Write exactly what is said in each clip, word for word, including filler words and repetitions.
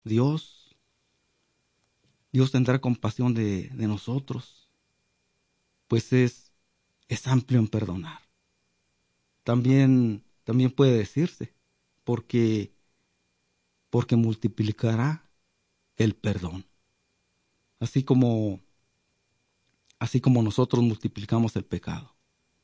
Dios, Dios tendrá compasión de, de nosotros, pues es, es amplio en perdonar. También, también puede decirse, porque, porque multiplicará el perdón. Así como, así como nosotros multiplicamos el pecado.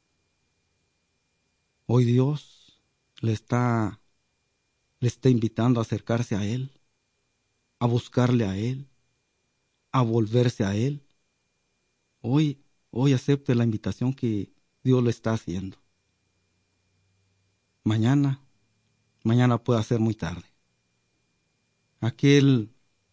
Hoy Dios le está, le está invitando a acercarse a Él, a buscarle a Él, a volverse a Él. Hoy, hoy acepte la invitación que Dios le está haciendo. Mañana, mañana puede ser muy tarde. Aquel,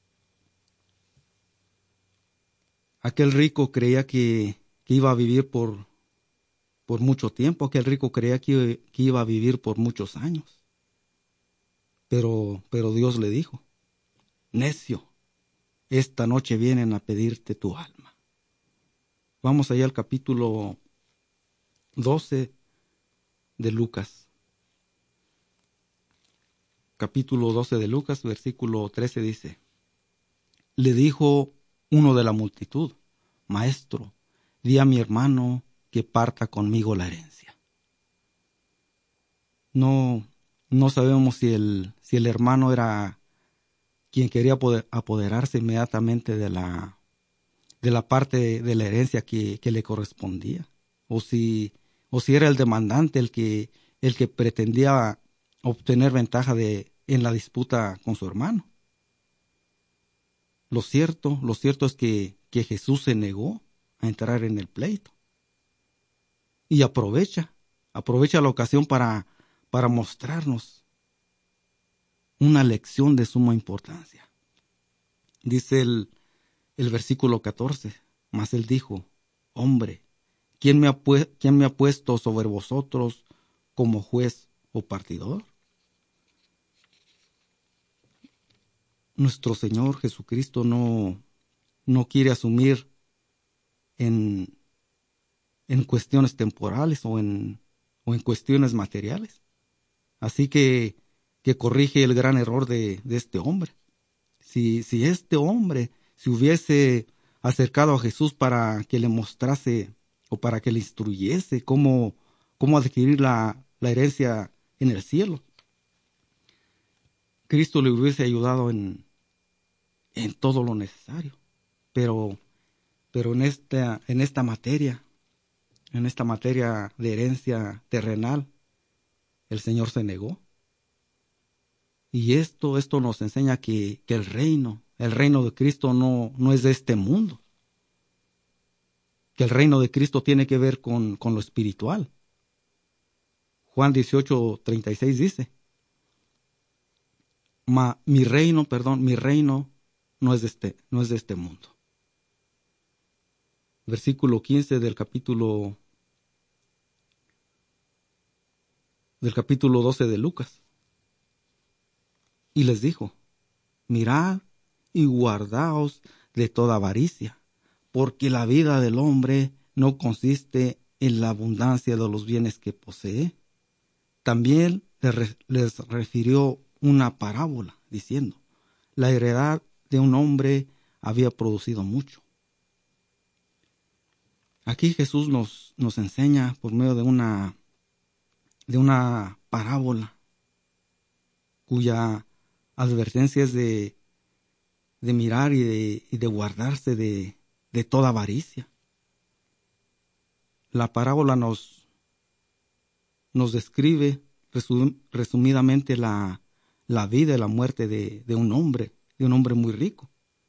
aquel rico creía que, que iba a vivir por, por mucho tiempo. Aquel rico creía que, que iba a vivir por muchos años. Pero, pero Dios le dijo, necio, esta noche vienen a pedirte tu alma. Vamos allá al capítulo doce de Lucas. Capítulo doce de Lucas, versículo trece dice, le dijo uno de la multitud, maestro, di a mi hermano que parta conmigo la herencia. No, no sabemos si el, si el hermano era quien quería poder apoderarse inmediatamente de la, de la parte de la herencia que, que le correspondía, o si, o si era el demandante el que, el que pretendía obtener ventaja de, en la disputa con su hermano. Lo cierto, lo cierto es que, que Jesús se negó a entrar en el pleito. Y aprovecha, aprovecha la ocasión para, para mostrarnos una lección de suma importancia. Dice el, el versículo catorce, mas él dijo, hombre, ¿quién me, ha pu- ¿quién me ha puesto sobre vosotros como juez o partidor? Nuestro Señor Jesucristo no, no quiere asumir en, en cuestiones temporales o en, o en cuestiones materiales. Así que, que corrige el gran error de, de este hombre. Si, si este hombre se hubiese acercado a Jesús para que le mostrase o para que le instruyese cómo, cómo adquirir la, la herencia en el cielo, Cristo le hubiese ayudado en, en todo lo necesario. Pero, pero en esta, en esta materia, en esta materia de herencia terrenal, el Señor se negó. Y esto, esto nos enseña que, que el reino, el reino de Cristo no, no es de este mundo. Que el reino de Cristo tiene que ver con, con lo espiritual. Juan dieciocho, treinta y seis dice, Ma, mi reino, perdón, mi reino no es de este, no es de este mundo. Versículo quince del capítulo, del capítulo doce de Lucas. Y les dijo, mirad y guardaos de toda avaricia, porque la vida del hombre no consiste en la abundancia de los bienes que posee. También les refirió una parábola, diciendo, la heredad de un hombre había producido mucho. Aquí Jesús nos, nos enseña por medio de una, de una parábola cuya advertencia es de, de mirar y de, y de guardarse de, de toda avaricia. La parábola nos, nos describe resum, resumidamente la, la vida y la muerte de, de un hombre, de un hombre muy rico.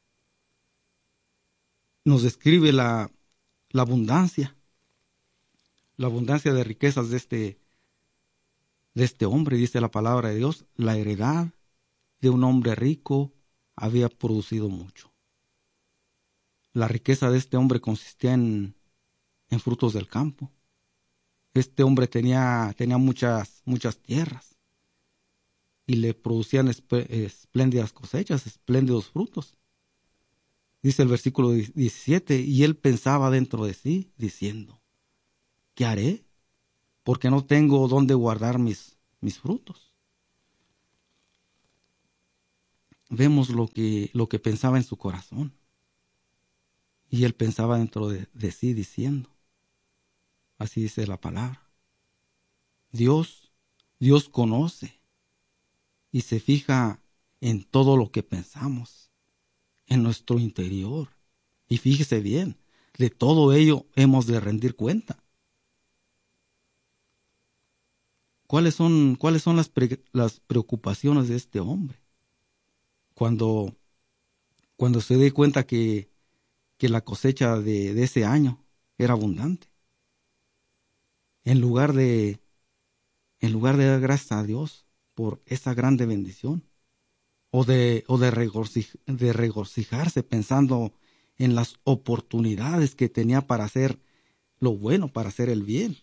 Nos describe la, la abundancia, la abundancia de riquezas de este, de este hombre, dice la palabra de Dios. La heredad de un hombre rico había producido mucho. La riqueza de este hombre consistía en, en frutos del campo. Este hombre tenía, tenía muchas, muchas tierras y le producían esp- espléndidas cosechas, espléndidos frutos. Dice el versículo diecisiete, y él pensaba dentro de sí, diciendo, ¿qué haré? Porque no tengo dónde guardar mis, mis frutos. vemos lo que, lo que pensaba en su corazón. Y él pensaba dentro de, de sí diciendo, así dice la palabra, Dios, Dios conoce y se fija en todo lo que pensamos, en nuestro interior. Y fíjese bien, de todo ello hemos de rendir cuenta. ¿Cuáles son, cuáles son las, pre, las preocupaciones de este hombre? Cuando, cuando se dé cuenta que, que la cosecha de, de ese año era abundante. En lugar de, en lugar de dar gracias a Dios por esa grande bendición, o de, o de, regocija, de regocijarse pensando en las oportunidades que tenía para hacer lo bueno, para hacer el bien.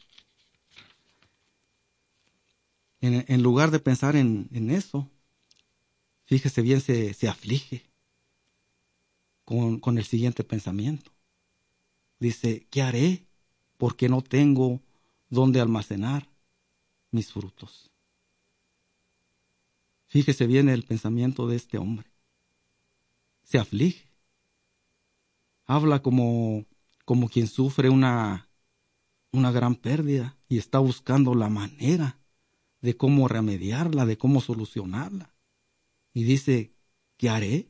En, en lugar de pensar en, en eso, fíjese bien, se, se aflige con, con el siguiente pensamiento. Dice, ¿qué haré? Porque no tengo dónde almacenar mis frutos. Fíjese bien el pensamiento de este hombre. Se aflige. Habla como, como quien sufre una, una gran pérdida y está buscando la manera de cómo remediarla, de cómo solucionarla. Y dice, ¿qué haré?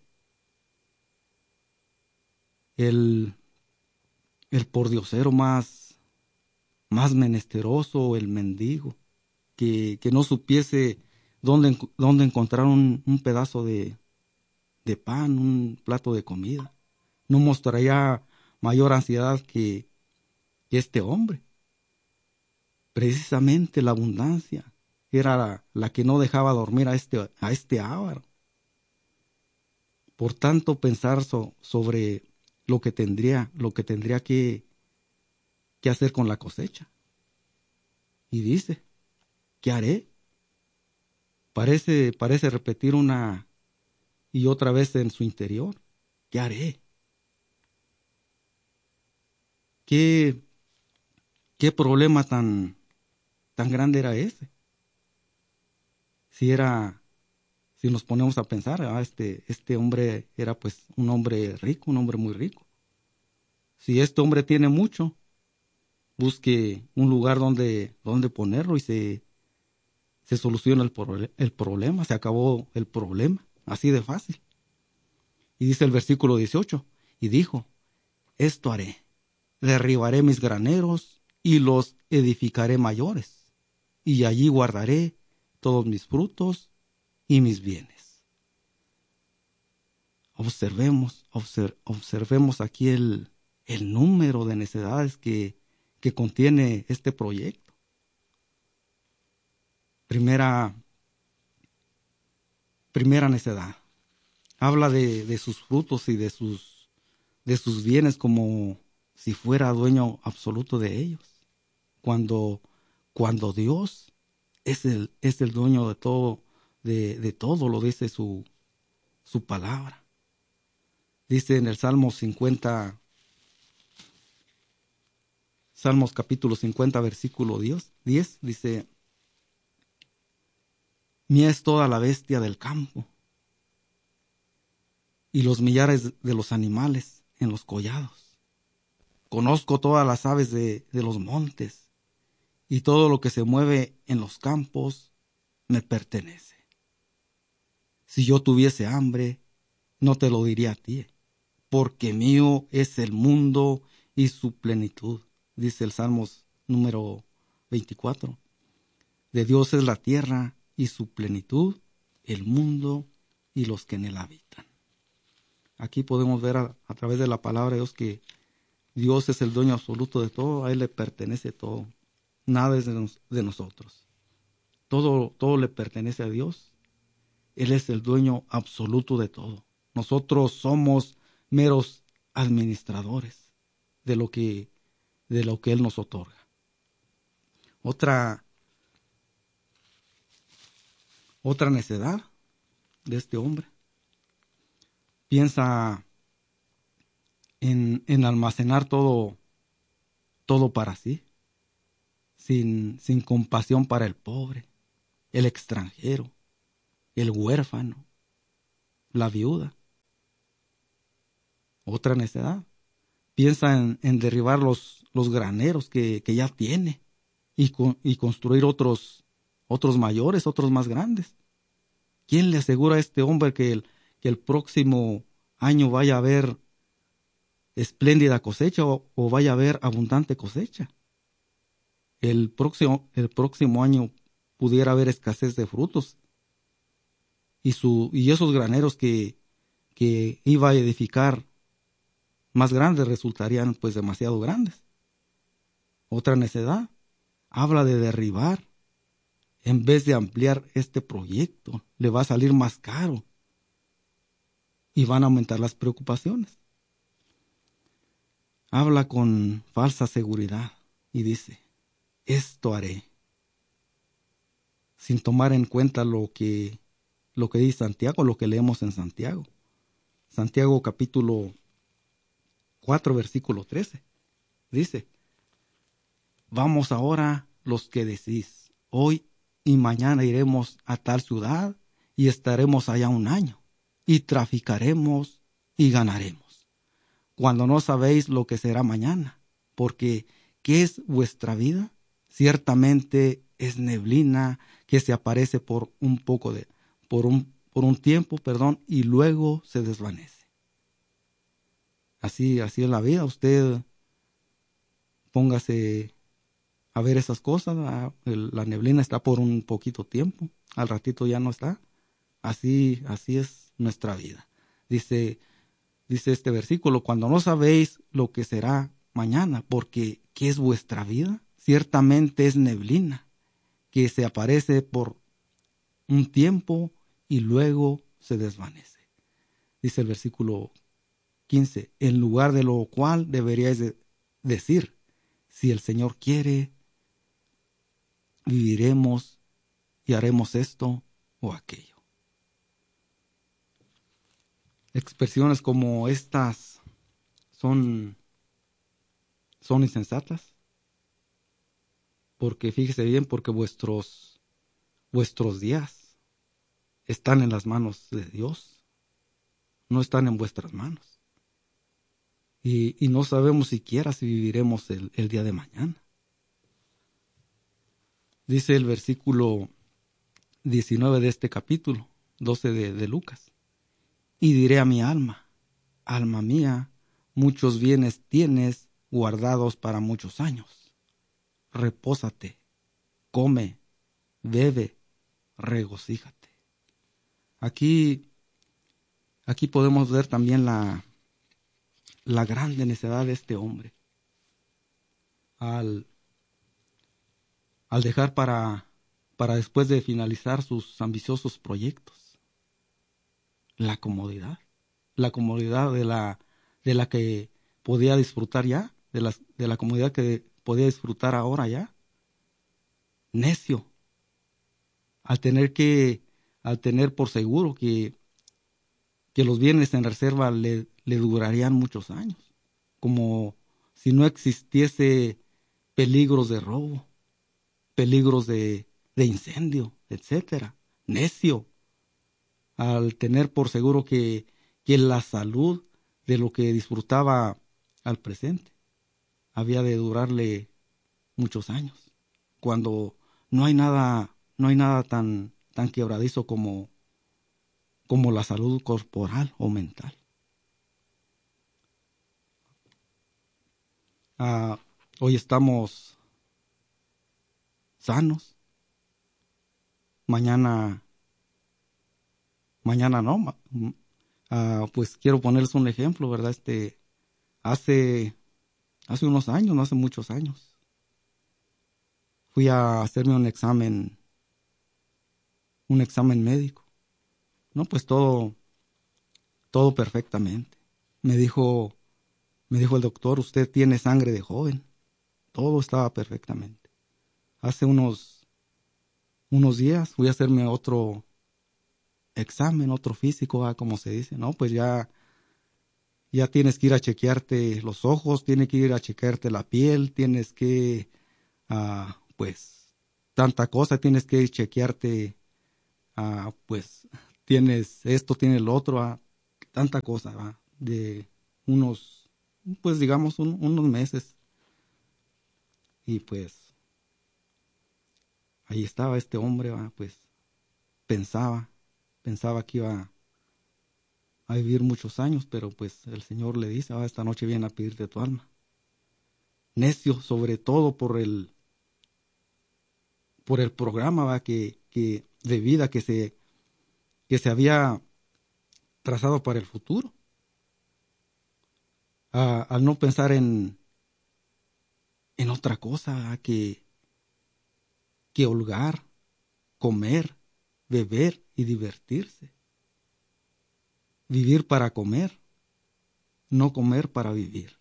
El, el pordiosero más, más menesteroso, el mendigo, que, que no supiese dónde, dónde encontrar un, un pedazo de, de pan, un plato de comida. No mostraría mayor ansiedad que, que este hombre. Precisamente la abundancia era la, la que no dejaba dormir a este, a este avaro. Por tanto, pensar so, sobre lo que tendría, lo que tendría que, que hacer con la cosecha. Y dice, ¿qué haré? Parece, parece repetir una y otra vez en su interior. ¿Qué haré? ¿Qué, qué problema tan, tan grande era ese? Si era, si nos ponemos a pensar, ah, este, este hombre era pues un hombre rico, un hombre muy rico. Si este hombre tiene mucho, busque un lugar donde, donde ponerlo y se, se soluciona el, pro, el problema, se acabó el problema, así de fácil. Y dice el versículo dieciocho, y dijo, esto haré, derribaré mis graneros y los edificaré mayores, y allí guardaré todos mis frutos y mis bienes. Observemos, observ, observemos aquí el, el número de necesidades que, que contiene este proyecto. Primera, primera necesidad. Habla de, de sus frutos y de sus, de sus bienes como si fuera dueño absoluto de ellos. Cuando, cuando Dios es el, es el dueño de todo, de, de todo, lo dice su, su palabra. Dice en el Salmo cincuenta, Salmos capítulo cincuenta, versículo diez, dice, mía es toda la bestia del campo y los millares de los animales en los collados. Conozco todas las aves de, de los montes y todo lo que se mueve en los campos me pertenece. Si yo tuviese hambre, no te lo diría a ti, porque mío es el mundo y su plenitud, dice el Salmos número veinticuatro. De Dios es la tierra y su plenitud, el mundo y los que en él habitan. Aquí podemos ver a, a través de la palabra de Dios que Dios es el dueño absoluto de todo, a Él le pertenece todo, nada es de, nos, de nosotros. Todo, todo le pertenece a Dios, Él es el dueño absoluto de todo. Nosotros somos meros administradores de lo que, de lo que Él nos otorga. Otra, otra necedad de este hombre. Piensa en, en almacenar todo, todo para sí, sin, sin compasión para el pobre, el extranjero, el huérfano, la viuda. Otra necedad. Piensa en, en derribar los, los graneros que, que ya tiene y, con, y construir otros, otros mayores, otros más grandes. ¿Quién le asegura a este hombre que el, que el próximo año vaya a haber espléndida cosecha o, o vaya a haber abundante cosecha? El próximo, el próximo año pudiera haber escasez de frutos y, su, y esos graneros que, que iba a edificar más grandes resultarían pues demasiado grandes. Otra necedad habla de derribar. En vez de ampliar este proyecto, le va a salir más caro y van a aumentar las preocupaciones. Habla con falsa seguridad y dice, esto haré, sin tomar en cuenta lo que, lo que dice Santiago, lo que leemos en Santiago. Santiago capítulo cuatro, versículo trece. Dice, vamos ahora los que decís, hoy y mañana iremos a tal ciudad y estaremos allá un año y traficaremos y ganaremos, cuando no sabéis lo que será mañana, porque ¿qué es vuestra vida? Ciertamente es neblina que se aparece por un poco de, por un, por un tiempo, perdón, y luego se desvanece. Así, así es la vida. Usted póngase a ver esas cosas. La neblina está por un poquito tiempo, al ratito ya no está. Así, así es nuestra vida. Dice, dice este versículo, cuando no sabéis lo que será mañana, porque ¿qué es vuestra vida? Ciertamente es neblina, que se aparece por un tiempo y luego se desvanece. Dice el versículo quince, en lugar de lo cual deberíais de decir, si el Señor quiere, viviremos y haremos esto o aquello. Expresiones como estas son, son insensatas, porque fíjese bien, porque vuestros, vuestros días están en las manos de Dios, no están en vuestras manos. Y, y no sabemos siquiera si viviremos el, el día de mañana. Dice el versículo diecinueve de este capítulo, doce de, de Lucas. Y diré a mi alma, alma mía, muchos bienes tienes guardados para muchos años. Repósate, come, bebe, regocíjate. Aquí, aquí podemos ver también la, la grande necedad de este hombre. Al, al dejar para, para después de finalizar sus ambiciosos proyectos, la comodidad, la comodidad de la, de la que podía disfrutar ya, de la, de la comodidad que podía disfrutar ahora ya. Necio, al tener que, al tener por seguro que, que los bienes en reserva le, le durarían muchos años, como si no existiese peligros de robo, peligros de, de incendio, etcétera. Necio, al tener por seguro que, que la salud de lo que disfrutaba al presente había de durarle muchos años, cuando no hay nada, no hay nada tan, tan quebradizo como, como la salud corporal o mental. Ah, hoy estamos sanos, mañana, mañana no. Ah, pues quiero ponerles un ejemplo, ¿verdad? Este, hace, hace unos años, no hace muchos años, fui a hacerme un examen, un examen médico. No, pues todo, todo perfectamente. Me dijo, me dijo el doctor, usted tiene sangre de joven. Todo estaba perfectamente. Hace unos, unos días fui a hacerme otro examen, otro físico, ¿ah? Como se dice, ¿no? Pues ya, ya tienes que ir a chequearte los ojos, tienes que ir a chequearte la piel, tienes que, ah, pues, tanta cosa, tienes que chequearte, ah, pues, tienes esto, tienes lo otro, ¿va? Tanta cosa, ¿va? De unos, pues digamos, un- unos meses. Y pues ahí estaba este hombre, ¿va? Pues pensaba, pensaba que iba a vivir muchos años, pero pues el Señor le dice, "Ah, esta noche viene a pedirte tu alma". Necio, sobre todo por el, por el programa, ¿va? Que, que de vida que se, que se había trazado para el futuro. A- al no pensar en, en otra cosa, ¿va? que, que holgar, comer, beber y divertirse. Vivir para comer, no comer para vivir.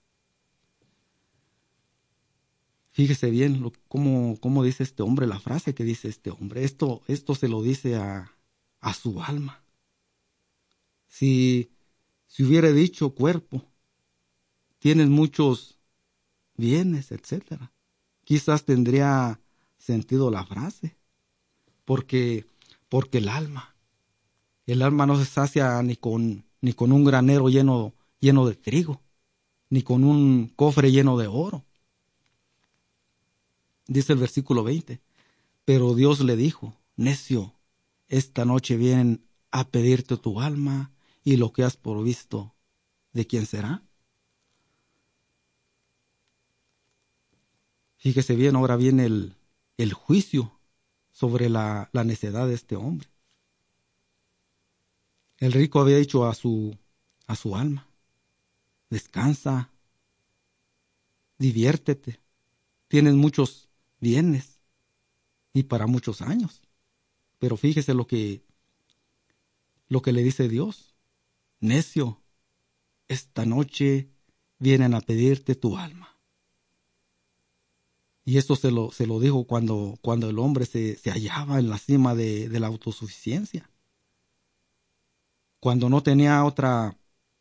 Fíjese bien lo, cómo, cómo dice este hombre, la frase que dice este hombre. Esto, esto se lo dice a, a su alma. Si, si hubiera dicho cuerpo, tienes muchos bienes, etcétera, quizás tendría sentido la frase, porque, porque el alma, el alma no se sacia ni con, ni con un granero lleno, lleno de trigo, ni con un cofre lleno de oro. Dice el versículo veinte. Pero Dios le dijo, necio, esta noche vienen a pedirte tu alma y lo que has provisto, ¿de quién será? Fíjese bien, ahora viene el, el juicio sobre la, la necedad de este hombre. El rico había dicho a su, a su alma, descansa, diviértete, tienes muchos bienes y para muchos años. Pero fíjese lo que, lo que le dice Dios, necio, esta noche vienen a pedirte tu alma. Y esto se lo, se lo dijo cuando, cuando el hombre se, se hallaba en la cima de, de la autosuficiencia. Cuando no tenía otra,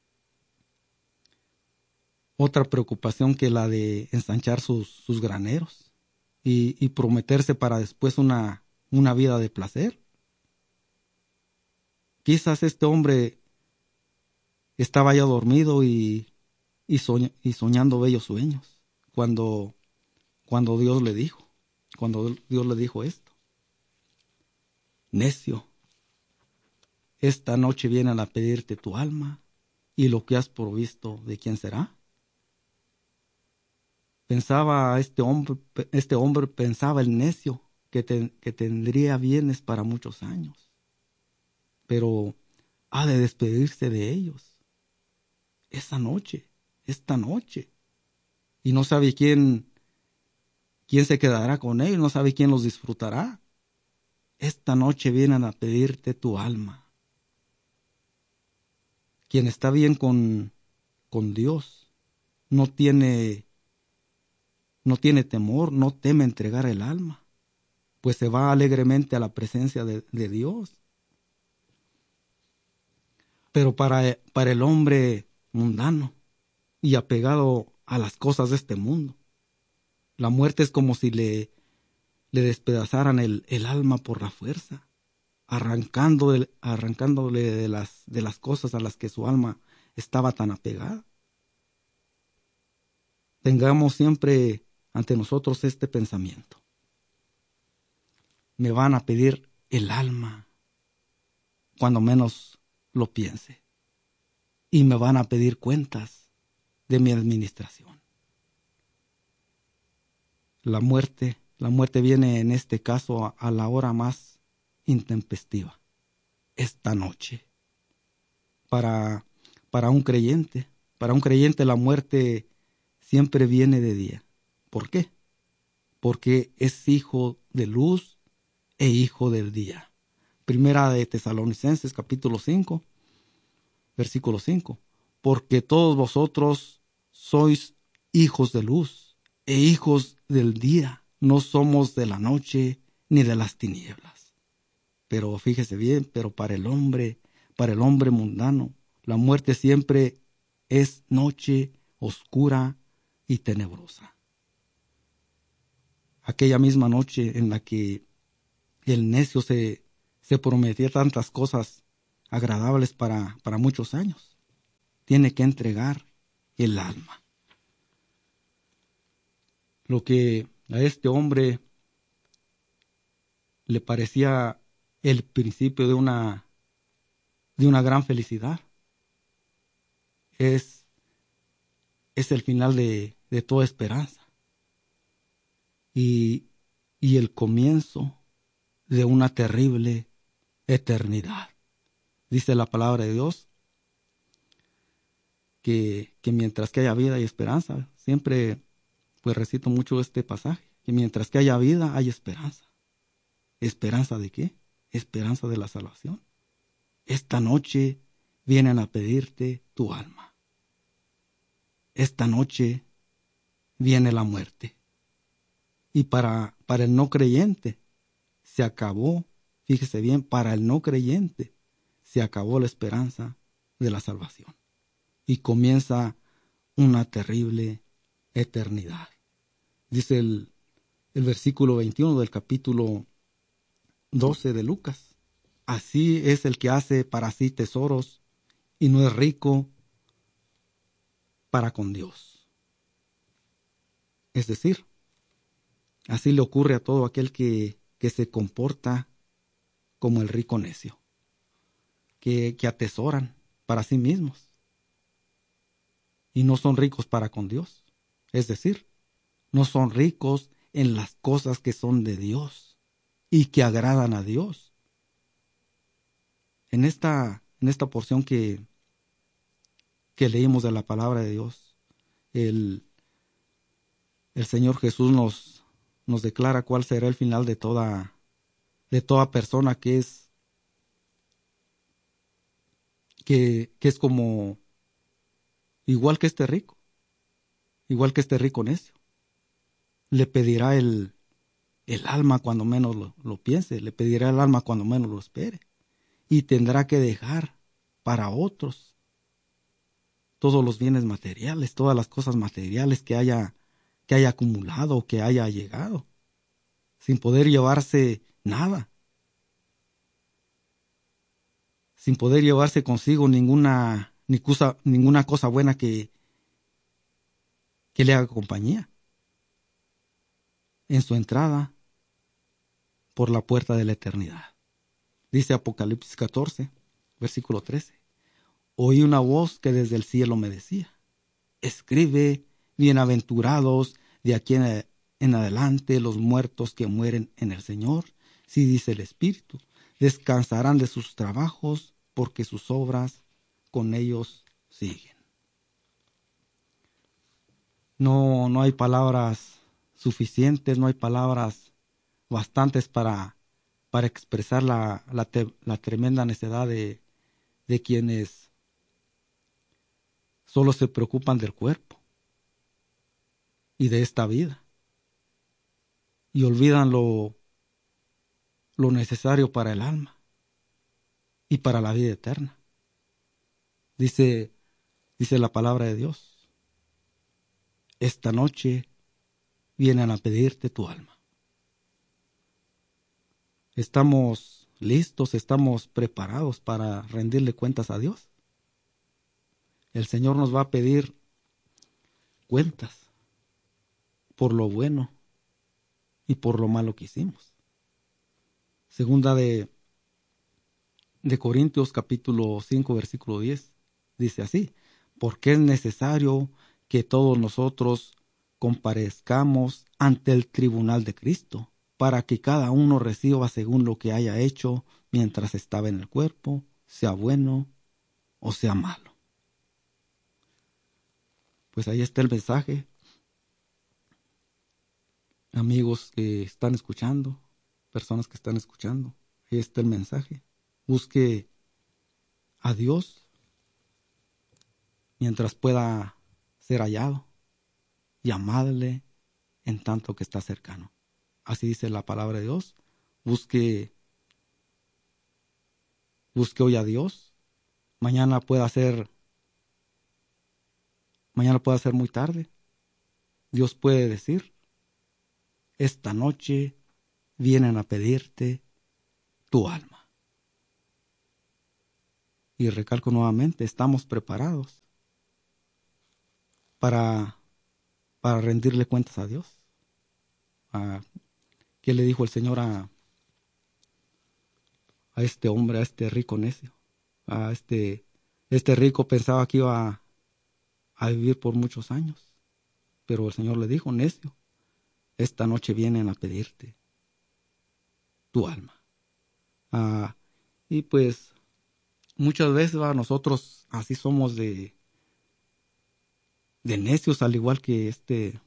otra preocupación que la de ensanchar sus, sus graneros y, y prometerse para después una, una vida de placer. Quizás este hombre estaba ya dormido y, y, soñ- y soñando bellos sueños cuando, cuando Dios le dijo, cuando Dios le dijo esto. Necio, esta noche vienen a pedirte tu alma y lo que has provisto, ¿de quién será? Pensaba este hombre, este hombre pensaba el necio que, te- que tendría bienes para muchos años, pero ha de despedirse de ellos esa noche, esta noche, y no sabe quién, quién se quedará con ellos, no sabe quién los disfrutará. Esta noche vienen a pedirte tu alma. Quien está bien con, con Dios no tiene, no tiene temor, no teme entregar el alma, pues se va alegremente a la presencia de, de Dios. Pero para, para el hombre mundano y apegado a las cosas de este mundo, la muerte es como si le, le despedazaran el, el alma por la fuerza, arrancando de- arrancándole de las, de las cosas a las que su alma estaba tan apegada. Tengamos siempre ante nosotros este pensamiento. Me van a pedir el alma cuando menos lo piense. Y me van a pedir cuentas de mi administración. La muerte, la muerte viene en este caso a, a la hora más intempestiva, esta noche. Para, para un creyente, para un creyente la muerte siempre viene de día. ¿Por qué? Porque es hijo de luz e hijo del día. Primera de Tesalonicenses capítulo cinco, versículo cinco. Porque todos vosotros sois hijos de luz e hijos del día. No somos de la noche ni de las tinieblas. Pero fíjese bien, pero para el hombre, para el hombre mundano, la muerte siempre es noche oscura y tenebrosa. Aquella misma noche en la que el necio se, se prometía tantas cosas agradables para, para muchos años. Tiene que entregar el alma. Lo que a este hombre le parecía el principio de una, de una gran felicidad, es, es el final de, de toda esperanza y, y el comienzo de una terrible eternidad. Dice la palabra de Dios que, que mientras que haya vida hay esperanza. Siempre pues recito mucho este pasaje, que mientras que haya vida hay esperanza. ¿Esperanza de qué? Esperanza de la salvación. Esta noche vienen a pedirte tu alma. Esta noche viene la muerte. Y para, para el no creyente se acabó, fíjese bien, para el no creyente se acabó la esperanza de la salvación. Y comienza una terrible eternidad. Dice el, el versículo veintiuno del capítulo doce de Lucas. Así es el que hace para sí tesoros y no es rico para con Dios. Es decir, así le ocurre a todo aquel que, que se comporta como el rico necio, que, que atesoran para sí mismos y no son ricos para con Dios. Es decir, no son ricos en las cosas que son de Dios y que agradan a Dios. En esta, en esta porción que, que leímos de la palabra de Dios, el, el Señor Jesús nos, nos declara cuál será el final de toda, de toda persona que es, que, que es como, igual que este rico, igual que este rico necio. Le pedirá el, el alma cuando menos lo, lo piense, le pedirá el alma cuando menos lo espere. Y tendrá que dejar para otros todos los bienes materiales, todas las cosas materiales que haya, que haya acumulado, que haya llegado, sin poder llevarse nada, sin poder llevarse consigo ninguna, ni cosa, ninguna cosa buena que, que le haga compañía en su entrada por la puerta de la eternidad. Dice Apocalipsis catorce, versículo trece. Oí una voz que desde el cielo me decía: escribe, bienaventurados de aquí en, en adelante los muertos que mueren en el Señor. Si dice el Espíritu, descansarán de sus trabajos, porque sus obras con ellos siguen. No, no hay palabras suficientes, no hay palabras bastantes para, para expresar la, la, te, la tremenda necedad de, de quienes solo se preocupan del cuerpo y de esta vida y olvidan lo, lo necesario para el alma y para la vida eterna. Dice, dice la palabra de Dios: esta noche vienen a pedirte tu alma. ¿Estamos listos? ¿Estamos preparados para rendirle cuentas a Dios? El Señor nos va a pedir cuentas por lo bueno y por lo malo que hicimos. Segunda de, de Corintios capítulo cinco versículo diez dice así: porque es necesario que todos nosotros comparezcamos ante el tribunal de Cristo, para que cada uno reciba según lo que haya hecho mientras estaba en el cuerpo, sea bueno o sea malo. Pues ahí está el mensaje. Amigos que están escuchando, personas que están escuchando, ahí está el mensaje. Busque a Dios mientras pueda ser hallado, llamadle en tanto que está cercano. Así dice la palabra de Dios. Busque, busque hoy a Dios. Mañana pueda ser, mañana pueda ser muy tarde. Dios puede decir: esta noche vienen a pedirte tu alma. y recalco nuevamente, estamos preparados para, para rendirle cuentas a Dios. Ah, ¿qué le dijo el Señor a, a este hombre, a este rico necio? A este, este rico pensaba que iba a, a vivir por muchos años, pero el Señor le dijo, necio, esta noche vienen a pedirte tu alma. Ah, y pues muchas veces ¿va? Nosotros así somos de, de necios, al igual que este,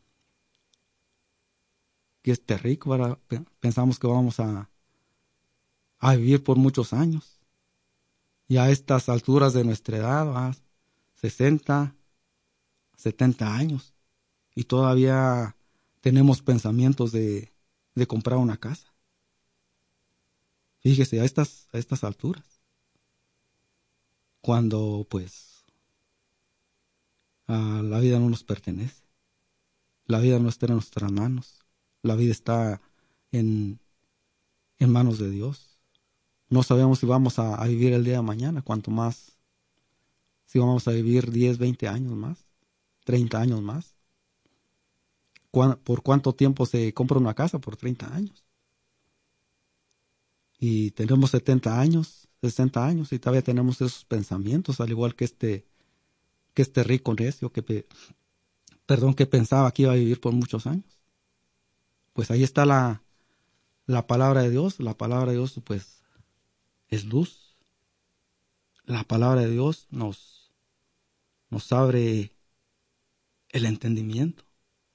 que este rico, ¿verdad? Pensamos que vamos a, a vivir por muchos años. Y a estas alturas de nuestra edad, ¿va? sesenta, setenta años, y todavía tenemos pensamientos de, de comprar una casa. Fíjese, a estas, a estas alturas, cuando pues a la vida no nos pertenece, la vida no está en nuestras manos, la vida está en, en manos de Dios. No sabemos si vamos a, a vivir el día de mañana, cuanto más, si vamos a vivir diez, veinte años más, treinta años más. ¿Por cuánto tiempo se compra una casa? Por treinta años. Y tenemos setenta años, sesenta años, y todavía tenemos esos pensamientos, al igual que este, que este rico necio que, perdón, que pensaba que iba a vivir por muchos años. Pues ahí está la, la palabra de Dios. La palabra de Dios, pues, es luz. La palabra de Dios nos, nos abre el entendimiento.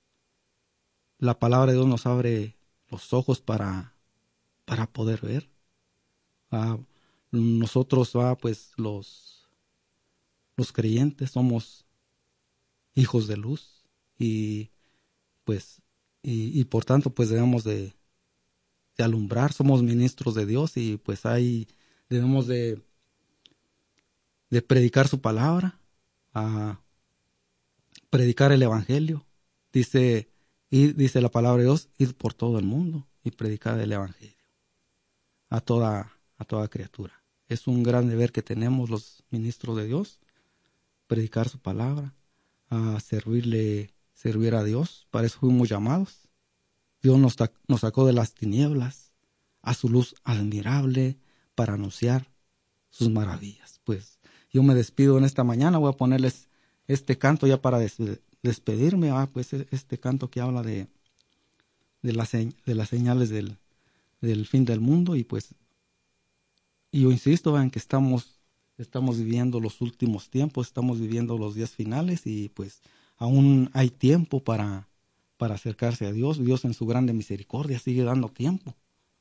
La palabra de Dios nos abre los ojos para, para poder ver. Ah, nosotros, ah, pues, los, los creyentes somos hijos de luz y, pues, y, y por tanto, pues, debemos de, de alumbrar. Somos ministros de Dios y, pues, ahí debemos de, de predicar su palabra, a predicar el evangelio. Dice, y dice la palabra de Dios, ir por todo el mundo y predicar el evangelio a toda, a toda criatura. Es un gran deber que tenemos los ministros de Dios, predicar su palabra, a servirle, servir a Dios. Para eso fuimos llamados. Dios nos, nos sacó de las tinieblas a su luz admirable para anunciar sus maravillas. Pues yo me despido en esta mañana. Voy a ponerles este canto ya para des despedirme. Ah, pues este canto que habla de, de, la de las señales del, del fin del mundo. Y pues y yo insisto en que estamos, estamos viviendo los últimos tiempos, estamos viviendo los días finales y pues aún hay tiempo para, para acercarse a Dios. Dios en su grande misericordia sigue dando tiempo.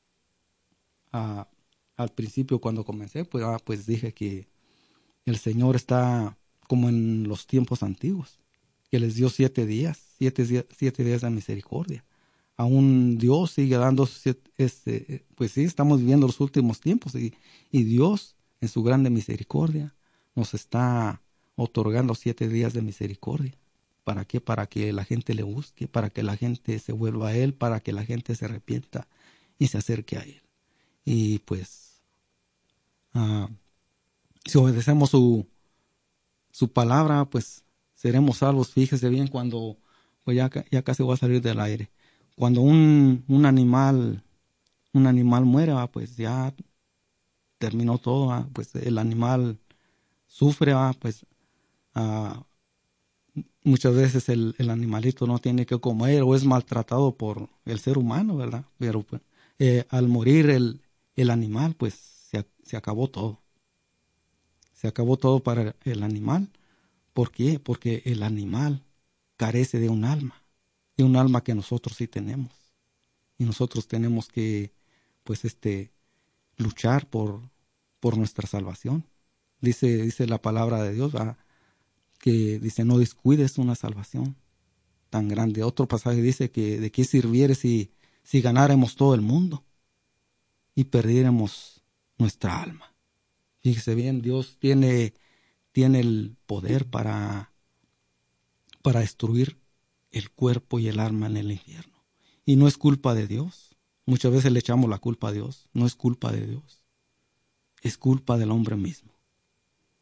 Ah, al principio cuando comencé, pues, ah, pues dije que el Señor está como en los tiempos antiguos, que les dio siete días, siete, siete días de misericordia. Aún Dios sigue dando, este, pues sí, estamos viviendo los últimos tiempos y, y Dios en su grande misericordia nos está otorgando siete días de misericordia. ¿Para qué? Para que la gente le busque, para que la gente se vuelva a Él, para que la gente se arrepienta y se acerque a Él. Y pues, uh, si obedecemos su, su palabra, pues seremos salvos. Fíjese bien cuando, pues ya, ya casi voy a salir del aire. Cuando un, un animal, un animal muere, pues ya terminó todo, ¿va? Pues el animal sufre, ¿va? Pues uh, muchas veces el, el animalito no tiene que comer o es maltratado por el ser humano, ¿verdad? Pero pues, eh, al morir el, el animal, pues se, se acabó todo. Se acabó todo para el animal. ¿Por qué? Porque el animal carece de un alma, de un alma que nosotros sí tenemos. Y nosotros tenemos que, pues, este, luchar por, por nuestra salvación. Dice, dice la palabra de Dios, ¿verdad? Que dice, no descuides una salvación tan grande. Otro pasaje dice que de qué sirviere si, si ganáramos todo el mundo y perdiéramos nuestra alma. Fíjese bien, Dios tiene, tiene el poder para, para destruir el cuerpo y el alma en el infierno. Y no es culpa de Dios. Muchas veces le echamos la culpa a Dios. No es culpa de Dios. Es culpa del hombre mismo.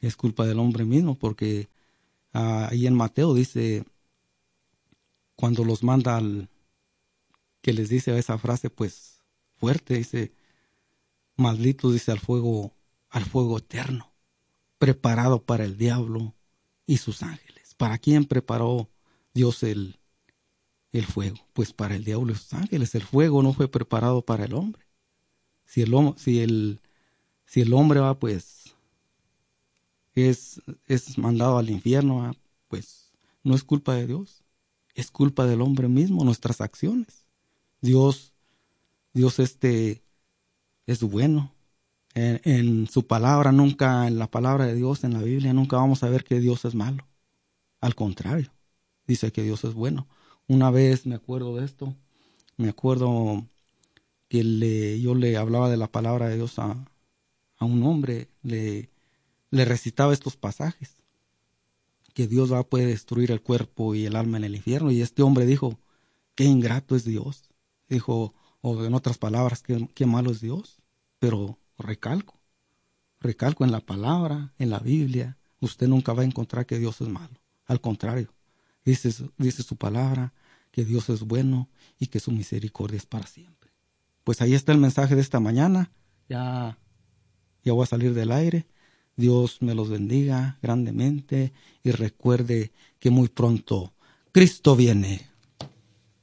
es culpa del hombre mismo, porque uh, ahí en Mateo dice, cuando los manda al, que les dice esa frase pues fuerte, dice, malditos, dice, al fuego, al fuego eterno, preparado para el diablo y sus ángeles. ¿Para quién preparó Dios el, el fuego? Pues para el diablo y sus ángeles. El fuego no fue preparado para el hombre. Si el, si el, si el hombre va, pues, es, es mandado al infierno, ¿va? Pues no es culpa de Dios, es culpa del hombre mismo, nuestras acciones. Dios, Dios este es bueno. En, en su palabra nunca, en la palabra de Dios, en la Biblia, nunca vamos a ver que Dios es malo. Al contrario, dice que Dios es bueno. Una vez me acuerdo de esto, me acuerdo que le, yo le hablaba de la palabra de Dios a, a un hombre, le, le recitaba estos pasajes, que Dios va, puede destruir el cuerpo y el alma en el infierno, y este hombre dijo, qué ingrato es Dios. Dijo, o en otras palabras, qué, qué malo es Dios. Pero recalco, recalco en la palabra, en la Biblia, usted nunca va a encontrar que Dios es malo. Al contrario, dice, dice su palabra que Dios es bueno y que su misericordia es para siempre. Pues ahí está el mensaje de esta mañana. Ya, ya voy a salir del aire. Dios me los bendiga grandemente y recuerde que muy pronto Cristo viene.